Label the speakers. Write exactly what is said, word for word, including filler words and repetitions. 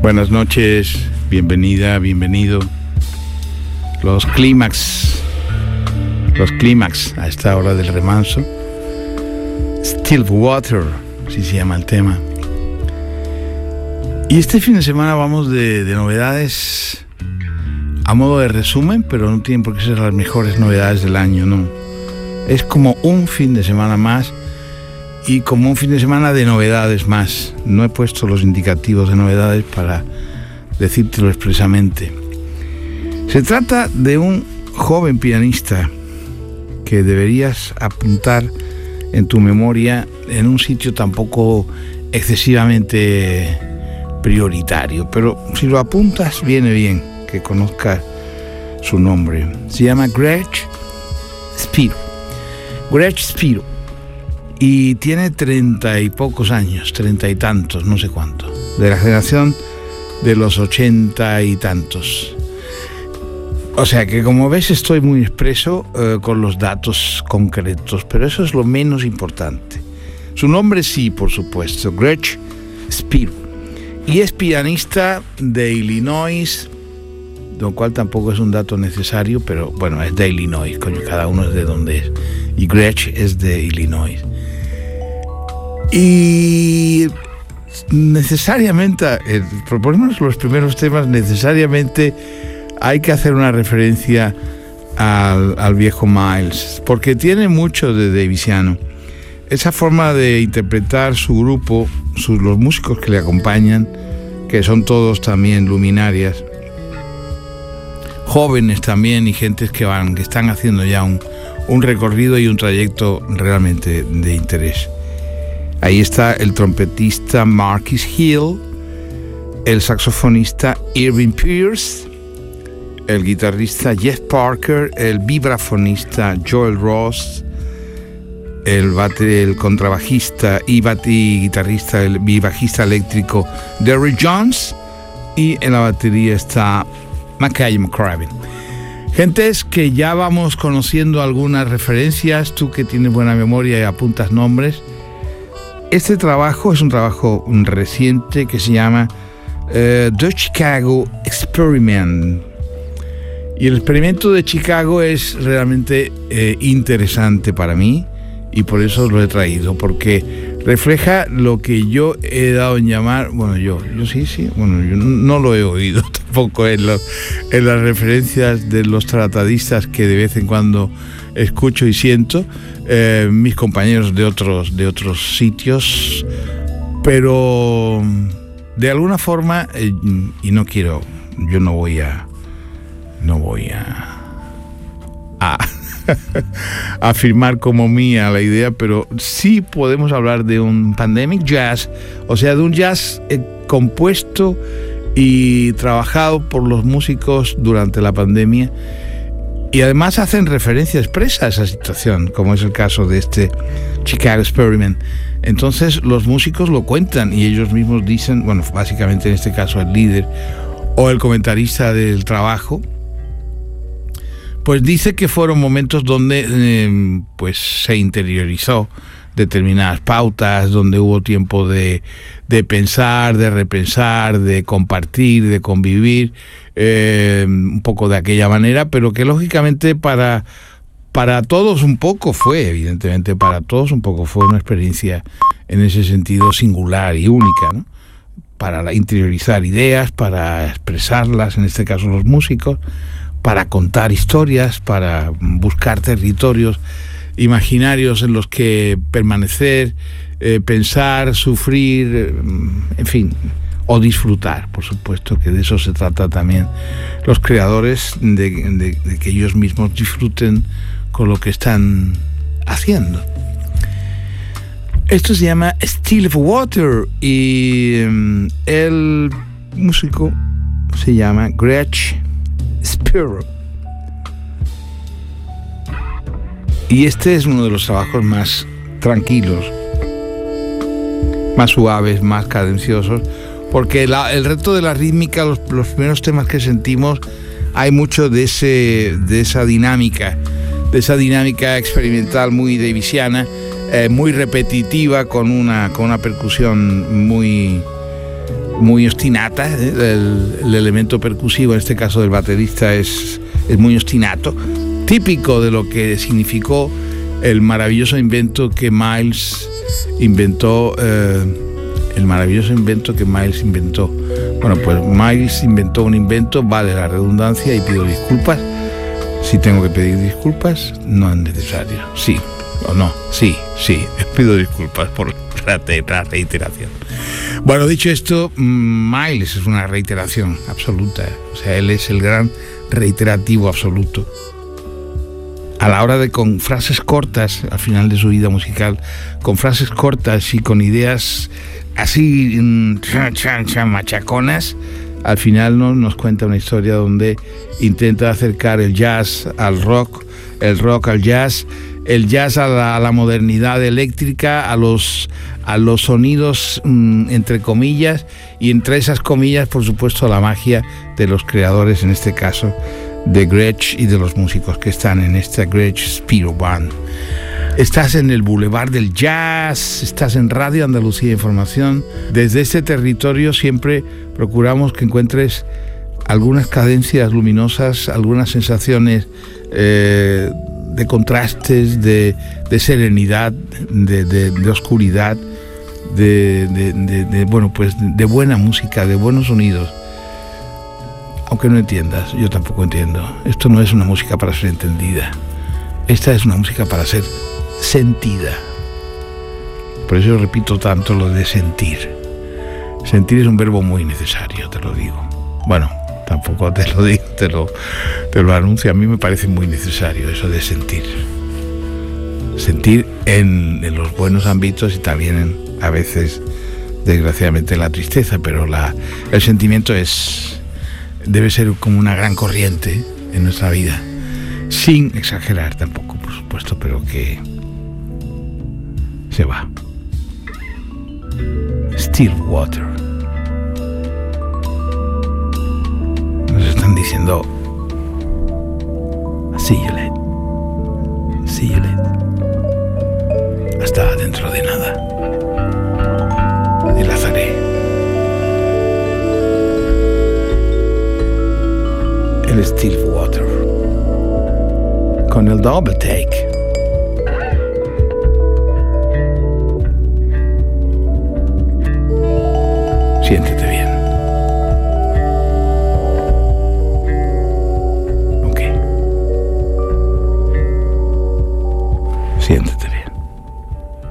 Speaker 1: Buenas noches, bienvenida, bienvenido. Los clímax, los clímax a esta hora del remanso. Still Water, así se llama el tema. Y este fin de semana vamos de, de novedades a modo de resumen, pero no tienen por qué ser las mejores novedades del año, no. Es como un fin de semana más y como un fin de semana de novedades más. No he puesto los indicativos de novedades para decírtelo expresamente. Se trata de un joven pianista que deberías apuntar en tu memoria en un sitio tampoco excesivamente prioritario, pero si lo apuntas viene bien que conozcas su nombre. Se llama Greg Spiro. Greg Spiro. Y tiene treinta y pocos años, treinta y tantos, no sé cuánto, de la generación de los ochenta y tantos. O sea que, como ves, estoy muy expreso eh, con los datos concretos, pero eso es lo menos importante. Su nombre sí, por supuesto, Greg Spiro. Y es pianista de Illinois, lo cual tampoco es un dato necesario, pero bueno, es de Illinois, coño, cada uno es de donde es. Y Greg es de Illinois. Y necesariamente, eh, proponemos los primeros temas, necesariamente hay que hacer una referencia al, al viejo Miles, porque tiene mucho de davisiano. Esa forma de interpretar su grupo, sus, los músicos que le acompañan, que son todos también luminarias, jóvenes también y gentes que van, que están haciendo ya un, un recorrido y un trayecto realmente de interés. Ahí está el trompetista Marquis Hill, el saxofonista Irving Pierce, el guitarrista Jeff Parker, el vibrafonista Joel Ross, el, bate, el contrabajista y, bate, y guitarrista, el bajista eléctrico Derrick Jones, y en la batería está Makaya McCraven. Gentes que ya vamos conociendo algunas referencias, tú que tienes buena memoria y apuntas nombres. Este trabajo es un trabajo reciente que se llama uh, The Chicago Experiment. Y el experimento de Chicago es realmente eh, interesante para mí y por eso lo he traído, porque refleja lo que yo he dado en llamar, bueno, yo, yo sí, sí, bueno, yo no lo he oído tampoco en, los, en las referencias de los tratadistas que de vez en cuando escucho y siento, eh, mis compañeros de otros, de otros sitios, pero de alguna forma, eh, y no quiero, yo no voy a, no voy a, a afirmar como mía la idea, pero sí podemos hablar de un pandemic jazz, o sea, de un jazz eh, compuesto y trabajado por los músicos durante la pandemia. Y además hacen referencia expresa a esa situación, como es el caso de este Chicago Experiment. Entonces los músicos lo cuentan y ellos mismos dicen, bueno, básicamente en este caso el líder o el comentarista del trabajo, pues dice que fueron momentos donde eh, pues se interiorizó determinadas pautas, donde hubo tiempo de, de pensar, de repensar, de compartir, de convivir, eh, un poco de aquella manera, pero que lógicamente para, para todos un poco fue, evidentemente para todos un poco fue una experiencia en ese sentido singular y única, ¿no? Para interiorizar ideas, para expresarlas, en este caso los músicos, para contar historias, para buscar territorios imaginarios en los que permanecer, eh, pensar, sufrir, eh, en fin, o disfrutar, por supuesto, que de eso se trata también los creadores, de, de, de que ellos mismos disfruten con lo que están haciendo. Esto se llama Still Water y um, el músico se llama Greg Spiro. Y este es uno de los trabajos más tranquilos, más suaves, más cadenciosos, porque la, el reto de la rítmica, los, los primeros temas que sentimos, hay mucho de, ese, de esa dinámica, de esa dinámica experimental muy davisiana, eh, muy repetitiva, con una, con una percusión muy, muy ostinata, ¿eh? el, el elemento percusivo, en este caso del baterista, es, es muy ostinato, típico de lo que significó el maravilloso invento que Miles inventó, eh, el maravilloso invento que Miles inventó. Bueno, pues Miles inventó un invento, vale la redundancia, y pido disculpas. Si tengo que pedir disculpas, no es necesario. Sí o no, sí, sí, pido disculpas por la, la reiteración. Bueno, dicho esto, Miles es una reiteración absoluta. O sea, él es el gran reiterativo absoluto. A la hora de, con frases cortas, al final de su vida musical, con frases cortas y con ideas así chan, chan, chan, machaconas, al final ¿no? nos cuenta una historia donde intenta acercar el jazz al rock, el rock al jazz, el jazz a la, a la modernidad eléctrica, a los, a los sonidos mmm, entre comillas, y entre esas comillas, por supuesto, a la magia de los creadores, en este caso de Gretsch, y de los músicos que están en esta Gretsch Spiro Band. Estás en el Boulevard del Jazz, estás en Radio Andalucía Información. Desde este territorio siempre procuramos que encuentres algunas cadencias luminosas, algunas sensaciones eh, de contrastes, de, de serenidad, de, de, de oscuridad, de, de, de, de, bueno, pues de buena música, de buenos sonidos. Aunque no entiendas, yo tampoco entiendo. Esto no es una música para ser entendida. Esta es una música para ser sentida. Por eso yo repito tanto lo de sentir. Sentir es un verbo muy necesario, te lo digo. Bueno, tampoco te lo digo, te lo, te lo anuncio. A mí me parece muy necesario eso de sentir. Sentir en, en los buenos ámbitos y también en, a veces, desgraciadamente, en la tristeza, pero la, el sentimiento es... debe ser como una gran corriente en nuestra vida, sin exagerar tampoco, por supuesto, pero que se va. Still Water. Nos están diciendo see you later, see you later, hasta dentro de nada. Enlazaré el Still Water con el double take. Siéntete.